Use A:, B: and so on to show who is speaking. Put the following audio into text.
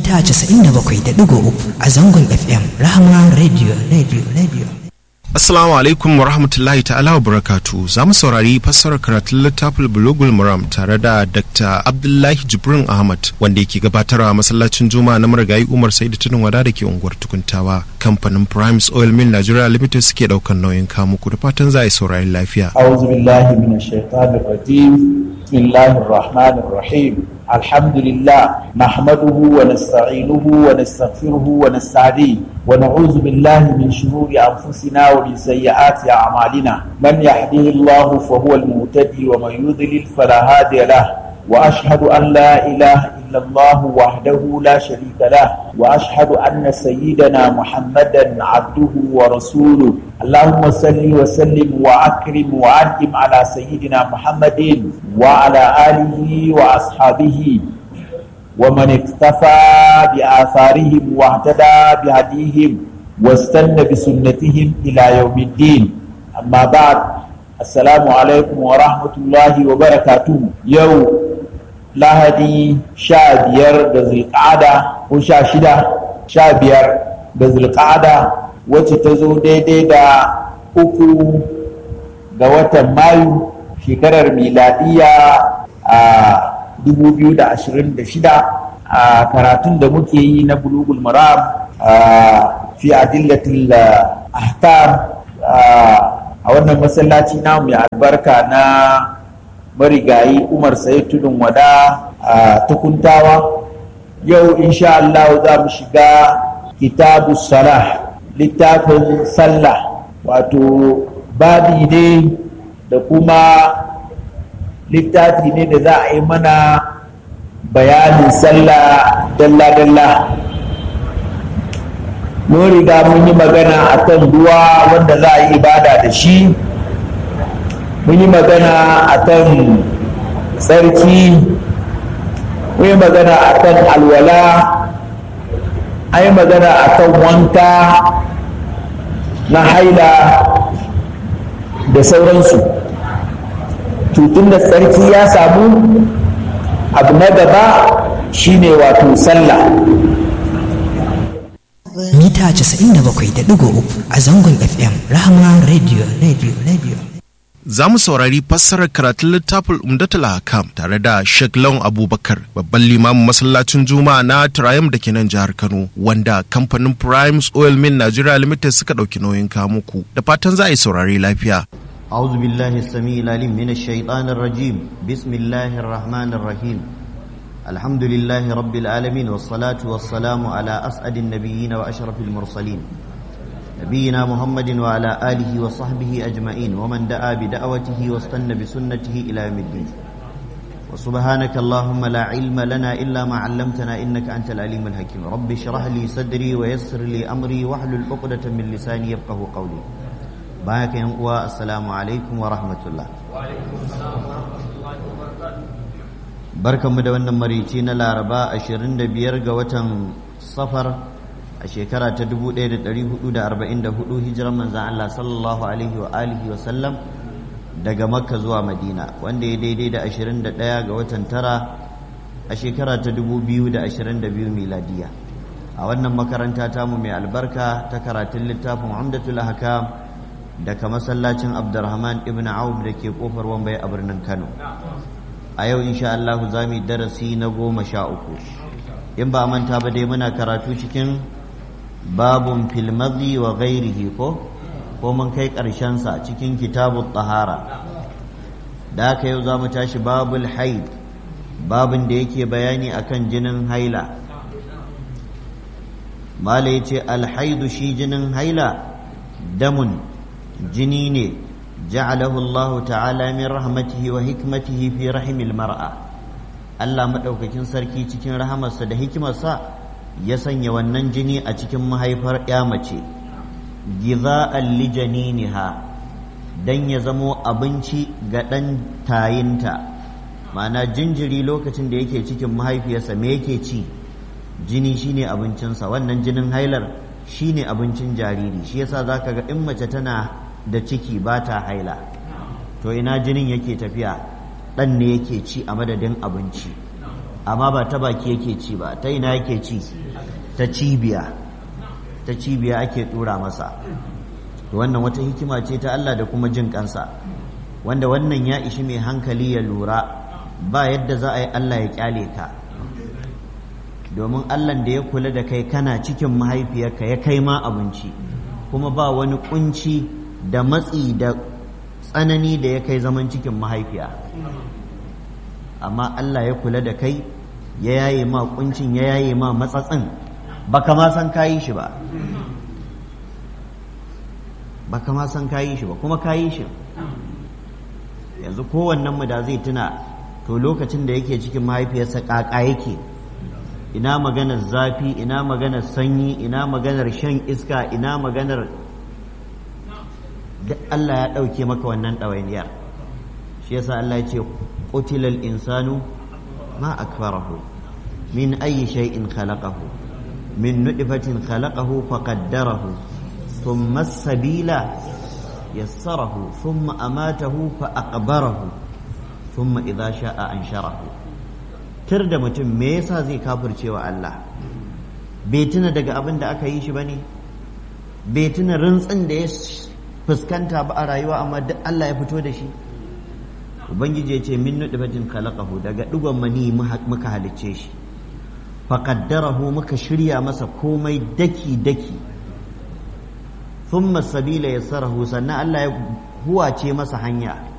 A: mita 97.3 a zangon FM Rahama Radio.
B: Assalamu alaikum wa rahmatullahi ta'ala wa barakatu. Za mu saurari fassarar karatun littafin Bulugul Maram tare da Dr. Abdullahi Jibrin Ahmad wanda yake gabatarwa masallacin Juma'a na Marigayi Umar Saidu Tudun Wada da ke unguwar Tukuntawa. Kamfanin Primes Oil Mill Nigeria Limited suke daukan nauyin kamu ku da fatan za a yi saurari lafiya.
C: A'udhu billahi minash shaitanir rajim. Bismillahir rahmanir rahim. Alhamdulillah nahmaduhu wa nasta'inuhu wa nastaghfiruhu wa nasta'dihi wa na'udhu billahi min shururi anfusina wa min sayyiati a'malina. Man yahdihillahu fahuwal muhtadi wa man yudlil fala hadiya lahu. Wa ashhadu an la ilaha illa Allah wahdahu la sharika lahu wa ashhadu anna sayyidana Muhammadan 'abduhu wa rasuluhu. Allahumma salli wa sallim wa akrim wa an'im ala sayyidina Muhammadin wa ala alihi wa ashabihi wa man iktafa bi atharihim wa ihtada bi hadihim wastanna bi sunnatihim ila yawmiddin. Amma ba'd. Assalamu alaikum wa rahmatullahi wa barakatuh. Yau Lahadi 15 da Zulqa'ada ko 16 da Zulqa'ada wacce ta zo daidai da 3 ga watan Mayu shekarar miladiya a 2026 a karatun da muke yi na Bulugul Maram fi adillatil ahkam a wannan masallaci namu mai albarka na Marigayi Umar Saidu Tudun Wada a Tukuntawa. Yau insha Allah za mu shiga Kitabus Salah, littafin sallah, wato babi ne da kuma littafi ne da za a yi mana bayanin sallah dalla-dalla. Mun riga mun yi magana akan ruwa wanda za a yi ibada da shi, mun yi magana akan tsarki, mun yi magana akan alwala, an yi magana akan wanka na haila da sauransu. Tutun da tsarki ya samu, abu na gaba shine wato sallah.
A: Mita 97.3 a zangon FM Rahama Radio.
B: Za mu saurari fassarar karatun littafin Umdatul Ahkam tare da Sheikh Lawan Abubakar, babban limamin masallacin Juma'a na Triumph da ke nan jihar Kano, wanda kamfanin Primes Oil Mill Nigeria Limited suka dauki nauyin kamuku. Da fatan za a yi saurari lafiya.
D: أعوذ بالله السميع العليم من الشيطان الرجيم. بسم الله الرحمن الرحيم. الحمد لله رب العالمين والصلاة والسلام على أسعد النبيين وأشرف المرسلين نبينا محمد وعلى آله وصحبه أجمعين ومن دعا بدعوته واستنى بسنته إلى يوم الدين. وسبحانك اللهم لا علم لنا إلا ما علمتنا إنك أنت العليم الحكيم. رب اشرح لي صدري ويسر لي أمري واحلل عقدة من لساني يفقهوا قولي. باك يا السلام عليكم ورحمة الله. وعليكم السلام ورحمة الله وبركاته. barkanmu da wannan marici na Laraba 25 ga watan Safar a shekara ta 1444 hijiran manzon Allah sallallahu alaihi wa alihi wa sallam daga Makka zuwa Madina, wanda ya daidai da 21 ga watan Tara a shekara ta 2022 miladiya. A wannan makaranta tamu mai albarka ta karatun littafin Umdatul Ahkam daga masallacin Abdurrahman ibn Auf da ke kofar Wambai a birnin Kano. A yau insha Allah za mu yi darasi na 13. In ba manta ba dai muna karatu cikin babun fil madhi wa ghairihi ko mun kai karshen sa cikin kitabut tahara. Da haka yau za mu tashi babul haid, babun da yake bayani akan jinin haila. Mala yace al haidu, shi jinin haila, damun jini ne ja'alahu Allah ta'ala min rahmatihi wa hikmatihi fi rahimil mar'a. Allah madaukakin sarki cikin rahamarsa da hikimarsa ya sanya wannan jini a cikin mahaifar ya mace, giza'an li janiniha, dan ya zamo abinci ga dan tayinta. Ma'ana jinjiri lokacin da yake cikin mahaifiyarsa me yake ci? Jini shine abincinsa. Wannan jinin hailar shine abincin jariri. Shi yasa zaka ga in mace tana da ciki ba ta haila, to ina jinin yake tafiya? ɗan ne yake ci a madadin abinci. amma ba ta baki yake ci ba, ta ina yake ci? Ta cibiya ake tura masa. Wannan wata hikima ce ta Allah da kuma jin kansa, wanda wannan ya ishi mai hankali ya lura. Ba yadda za a yi Allah ya kyale ka, domin Allah da ya kula da kai kana cikin mahaifiyarka ya kai ma abinci, kuma ba wani kunci da matsi da tsanani da ya kai zaman cikin mahaifiya, amma Allah ya kula da kai, ya yaye ma kuncin, ya yaye ma matsatsin, baka ma san kayi shi ba, kuma kayi shi. Yanzu kowannen mu da zai tuna to lokacin da yake cikin mahaifiyarsa kaka yake, ina maganar zafi, ina maganar sanyi, ina maganar shan iska, ina maganar duk Allah ya ɗauke maka wannan ɗawainiyar. Shi yasa Allah ya ce qutilal insanu ma akfarahu min ayyi shay'in khalaqahu min nutfatin khalaqahu faqaddarahu thumma as-sabila yassarahu thumma amatahu fa aqbarahu thumma idha sha'a ansharahu. Tir da mutum, me yasa zai kafircewa Allah? Bai tuna daga abin da aka yi shi bane? Bai tuna rintsin da ya fuskanta ba a rayuwa, amma duk Allah ya fito da shi. Ubangiji ya ce min nutfatin khalaqahu, daga digon mani muka halicce shi, faqaddarahu muka shirya masa komai daki daki, thumma sabila yassarahu, sannan Allah ya huwace masa hanya,